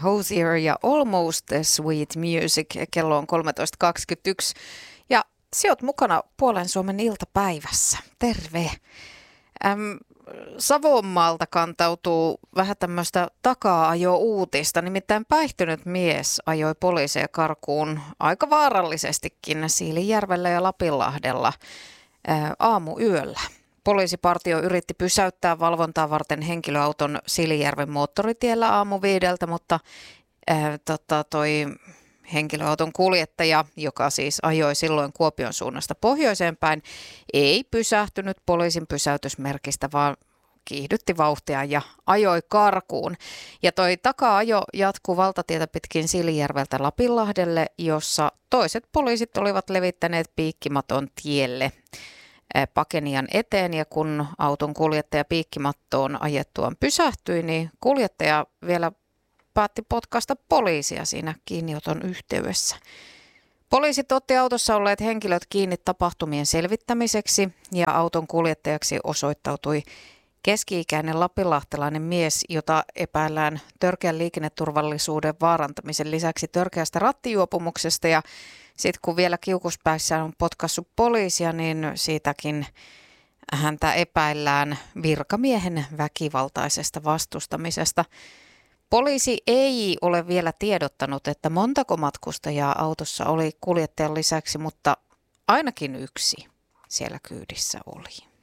Hozier ja Almost Sweet Music. Kello on 13.21 ja sinä olet mukana Puolen Suomen iltapäivässä. Terve. Savonmaalta kantautuu vähän tämmöistä takaa-ajo-uutista. Nimittäin päihtynyt mies ajoi poliiseja karkuun aika vaarallisestikin Siilinjärvellä ja Lapinlahdella aamuyöllä. Poliisipartio yritti pysäyttää valvontaa varten henkilöauton Siilinjärven moottoritiellä aamu 5, mutta toi henkilöauton kuljettaja, joka siis ajoi silloin Kuopion suunnasta pohjoiseen päin, ei pysähtynyt poliisin pysäytysmerkistä, vaan kiihdytti vauhtia ja ajoi karkuun. Ja toi taka-ajo jatkuu valtatietä pitkin Siilinjärveltä Lapinlahdelle, jossa toiset poliisit olivat levittäneet piikkimaton tielle pakenijan eteen, ja kun auton kuljettaja piikkimattoon ajettuaan pysähtyi, niin kuljettaja vielä päätti potkaista poliisia siinä kiinnioton yhteydessä. Poliisit otti autossa olleet henkilöt kiinni tapahtumien selvittämiseksi, ja auton kuljettajaksi osoittautui keski-ikäinen lapinlahtelainen mies, jota epäillään törkeän liikenneturvallisuuden vaarantamisen lisäksi törkeästä rattijuopumuksesta, ja sitten kun vielä kiukuspäissään on potkaissut poliisia, niin siitäkin häntä epäillään virkamiehen väkivaltaisesta vastustamisesta. Poliisi ei ole vielä tiedottanut, että montako matkustajaa autossa oli kuljettajan lisäksi, mutta ainakin yksi siellä kyydissä oli.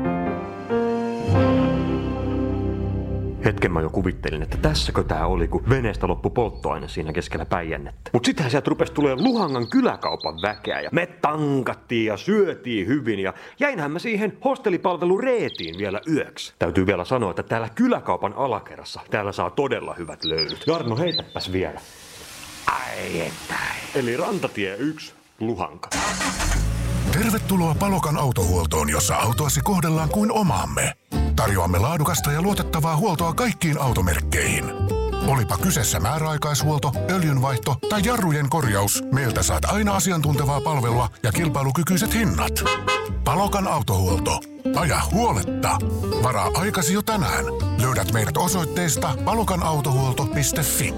Hetken mä jo kuvittelin, että tässäkö tää oli, kun veneestä loppui polttoaine siinä keskellä Päijännettä. Mut sittenhän sieltä rupesi tulee Luhangan kyläkaupan väkeä ja me tankattiin ja syötiin hyvin ja jäinhän mä siihen hostellipalvelu Reetiin vielä yöksi. Täytyy vielä sanoa, että täällä kyläkaupan alakerrassa täällä saa todella hyvät löylyt. Jarno, heitäpäs vielä. Ai että. Eli Rantatie 1, Luhanka. Tervetuloa Palokan autohuoltoon, jossa autoasi kohdellaan kuin omaamme. Tarjoamme laadukasta ja luotettavaa huoltoa kaikkiin automerkkeihin. Olipa kyseessä määräaikaishuolto, öljynvaihto tai jarrujen korjaus, meiltä saat aina asiantuntevaa palvelua ja kilpailukykyiset hinnat. Palokan autohuolto. Aja huoletta. Varaa aikasi jo tänään. Löydät meidät osoitteesta palokanautohuolto.fi.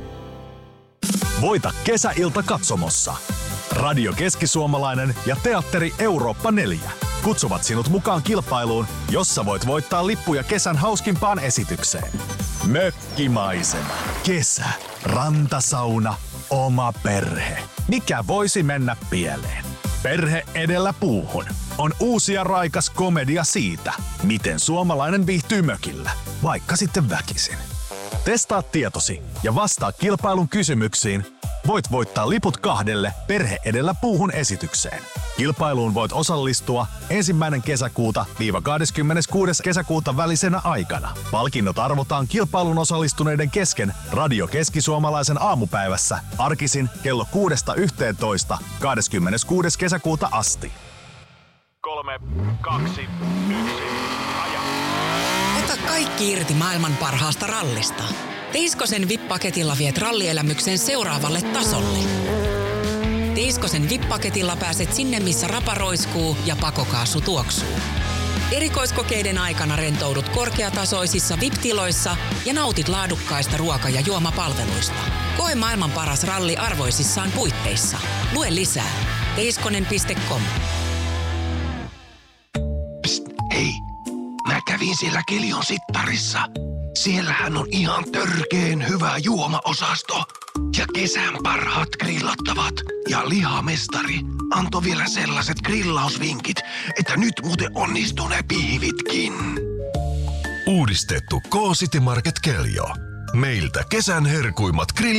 Voita kesäilta katsomossa. Radio Keski-Suomalainen ja Teatteri Eurooppa 4 kutsuvat sinut mukaan kilpailuun, jossa voit voittaa lippuja kesän hauskimpaan esitykseen. Mökkimaisema, kesä, rantasauna, oma perhe. Mikä voisi mennä pieleen? Perhe edellä puuhun on uusi ja raikas komedia siitä, miten suomalainen viihtyy mökillä, vaikka sitten väkisin. Testaa tietosi ja vastaa kilpailun kysymyksiin. Voit voittaa liput 2 Perhe edellä puuhun -esitykseen. Kilpailuun voit osallistua 1. kesäkuuta – 26. kesäkuuta välisenä aikana. Palkinnot arvotaan kilpailun osallistuneiden kesken Radio Keski-Suomalaisen aamupäivässä arkisin kello 6–11 26. kesäkuuta asti. 3, 2, 1, aja. Ota kaikki irti maailman parhaasta rallista. Teiskosen VIP-paketilla viet rallielämyksen seuraavalle tasolle. Teiskosen VIP-paketilla pääset sinne, missä rapa roiskuu ja pakokaasu tuoksuu. Erikoiskokeiden aikana rentoudut korkeatasoisissa VIP-tiloissa ja nautit laadukkaista ruoka- ja juomapalveluista. Koe maailman paras ralli arvoisissaan puitteissa. Lue lisää. teiskonen.com. Psst, hei! Mä kävin siellä Kelion sittarissa. Siellähän on ihan törkeen hyvä juomaosasto. Ja kesän parhaat grillattavat. Ja lihamestari antoi vielä sellaiset grillausvinkit, että nyt muuten onnistuu ne pihvitkin. Uudistettu K-City Market Keljo. Meiltä kesän herkuimmat